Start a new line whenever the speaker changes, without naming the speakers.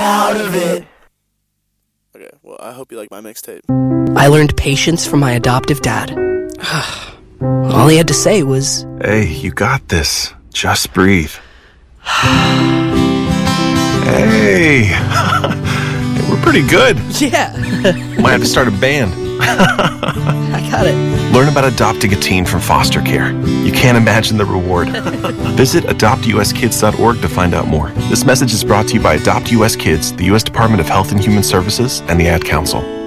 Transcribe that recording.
out of it.
Okay, well, I hope you like my mixtape.
I learned patience from my adoptive dad. All he had to say was,
"Hey, you got this. Just breathe." Hey, we're pretty good.
yeah,
Might have to start a band.
I got it.
Learn about adopting a teen from foster care. You can't imagine the reward. Visit adoptuskids.org to find out more. This message is brought to you by Adopt US Kids, the U.S. Department of Health and Human Services, and the Ad Council.